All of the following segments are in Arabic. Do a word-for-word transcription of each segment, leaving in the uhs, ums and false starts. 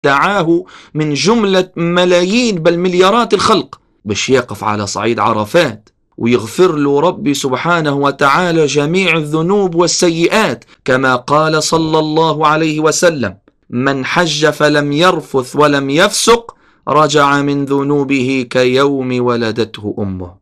دعاه من جملة ملايين بل مليارات الخلق باش يقف على صعيد عرفات ويغفر له ربي سبحانه وتعالى جميع الذنوب والسيئات، كما قال صلى الله عليه وسلم: من حج فلم يرفث ولم يفسق رجع من ذنوبه كيوم ولدته أمه.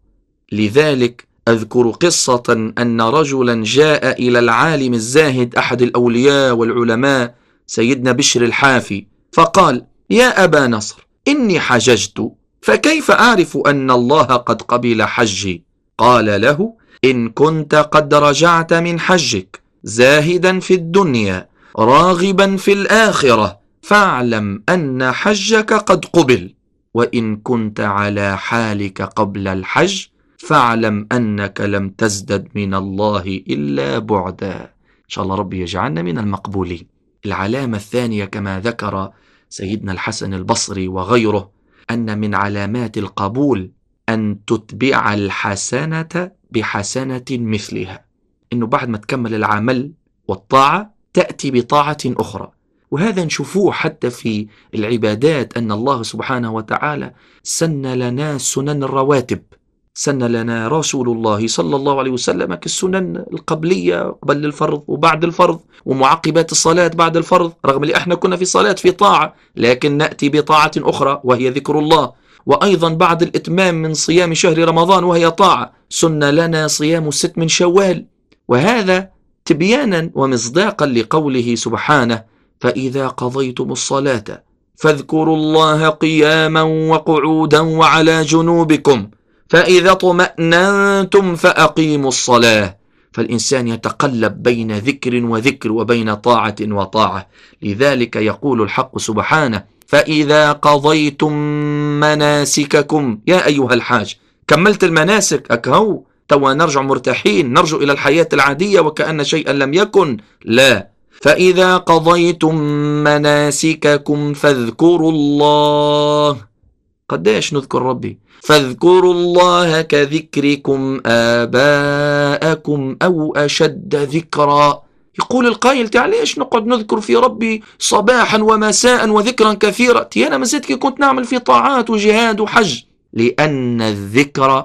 لذلك أذكر قصة أن رجلا جاء إلى العالم الزاهد أحد الأولياء والعلماء سيدنا بشر الحافي فقال: يا أبا نصر، إني حججت، فكيف أعرف أن الله قد قبل حجي؟ قال له: إن كنت قد رجعت من حجك زاهدا في الدنيا راغبا في الآخرة فاعلم أن حجك قد قبل، وإن كنت على حالك قبل الحج فاعلم أنك لم تزدد من الله إلا بعدا. إن شاء الله ربي يجعلنا من المقبولين. العلامة الثانية كما ذكر سيدنا الحسن البصري وغيره أن من علامات القبول أن تتبع الحسنة بحسنة مثلها، إنه بعد ما تكمل العمل والطاعة تأتي بطاعة أخرى. وهذا نشوفوه حتى في العبادات، أن الله سبحانه وتعالى سن لنا سنن الرواتب، سن لنا رسول الله صلى الله عليه وسلم كالسنن القبلية قبل الفرض وبعد الفرض ومعقبات الصلاة بعد الفرض، رغم اللي احنا كنا في صلاة في طاعة، لكن نأتي بطاعة أخرى وهي ذكر الله. وأيضا بعد الإتمام من صيام شهر رمضان وهي طاعة سن لنا صيام الست من شوال، وهذا تبيانا ومصداقا لقوله سبحانه: فإذا قضيتم الصلاة فاذكروا الله قياما وقعودا وعلى جنوبكم فإذا اطمأننتم فأقيموا الصلاة. فالإنسان يتقلب بين ذكر وذكر وبين طاعة وطاعة. لذلك يقول الحق سبحانه: فإذا قضيتم مناسككم. يا أيها الحاج، كملت المناسك أكهو توا نرجع مرتاحين، نرجع إلى الحياة العادية وكأن شيئا لم يكن؟ لا. فإذا قضيتم مناسككم فاذكروا الله. قديش نذكر ربي؟ فاذكروا الله كذكركم آباءكم أو أشد ذكرا. يقول القائل: تعاليش نقعد نذكر في ربي صباحا ومساء وذكرا كثيرا؟ تيانا مزيدك كنت نعمل في طاعات وجهاد وحج. لأن الذكر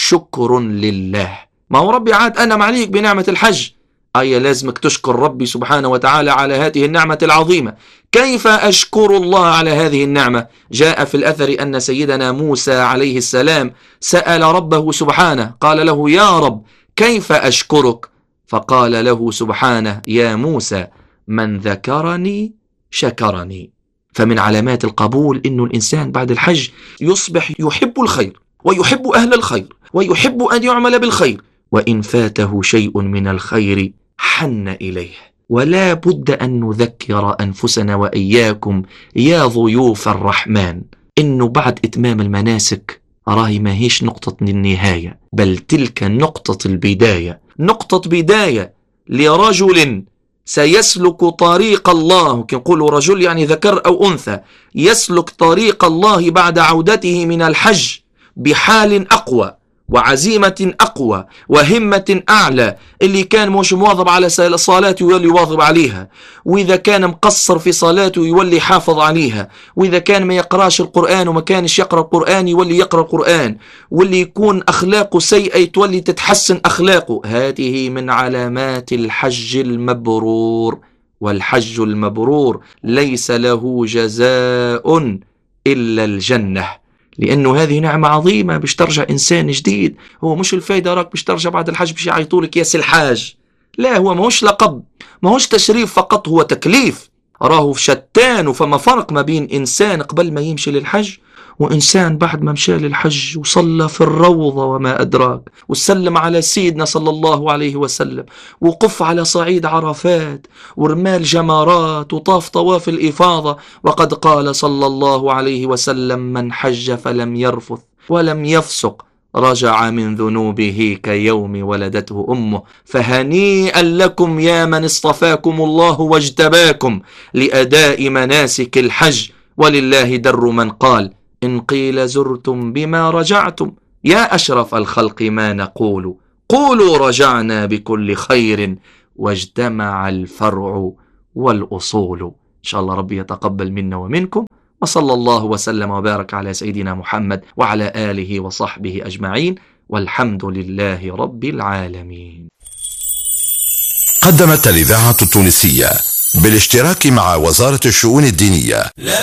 شكر لله. ما هو ربي عاد أنعم عليك بنعمة الحج، أي لازمك تشكر ربي سبحانه وتعالى على هذه النعمة العظيمة. كيف أشكر الله على هذه النعمة؟ جاء في الأثر أن سيدنا موسى عليه السلام سأل ربه سبحانه، قال له: يا رب كيف أشكرك؟ فقال له سبحانه: يا موسى من ذكرني شكرني. فمن علامات القبول إنه الإنسان بعد الحج يصبح يحب الخير ويحب أهل الخير ويحب أن يعمل بالخير، وإن فاته شيء من الخير حن إليه. ولا بد أن نذكر أنفسنا وإياكم يا ضيوف الرحمن إنه بعد إتمام المناسك راهي ما هيش نقطة النهاية، بل تلك نقطة البداية، نقطة بداية لرجل سيسلك طريق الله. كنقول رجل يعني ذكر أو أنثى، يسلك طريق الله بعد عودته من الحج بحال أقوى وعزيمة أقوى وهمة أعلى. اللي كان مش مواظب على صلاته يولي يواظب عليها، وإذا كان مقصر في صلاته يولي حافظ عليها، وإذا كان ما يقراش القرآن وما كانش يقرأ القرآن يولي يقرأ القرآن، واللي يكون أخلاقه سيئة تولي تتحسن أخلاقه. هذه من علامات الحج المبرور. والحج المبرور ليس له جزاء إلا الجنة، لأنه هذه نعمة عظيمة باش ترجع إنسان جديد. هو مش الفايدة راك باش ترجع بعد الحج باش يعيطولك يا سي الحاج، لا، هو ماهوش لقب، ماهوش تشريف فقط، هو تكليف. راه شتان، وفما فرق ما بين إنسان قبل ما يمشي للحج وإنسان بعد ما مشى للحج وصلى في الروضة وما أدراك، وسلم على سيدنا صلى الله عليه وسلم، وقف على صعيد عرفات، ورمال جمرات، وطاف طواف الإفاضة. وقد قال صلى الله عليه وسلم: من حج فلم يرفث ولم يفسق رجع من ذنوبه كيوم ولدته أمه. فهنيئا لكم يا من اصطفاكم الله واجتباكم لأداء مناسك الحج. ولله در من قال: إن قيل زرتم بما رجعتم يا أشرف الخلق ما نقول، قولوا رجعنا بكل خير واجتمع الفرع والأصول. إن شاء الله ربي يتقبل منا ومنكم. وصلى الله وسلم وبارك على سيدنا محمد وعلى آله وصحبه أجمعين، والحمد لله رب العالمين. قدمت الإذاعة التونسية بالاشتراك مع وزارة الشؤون الدينية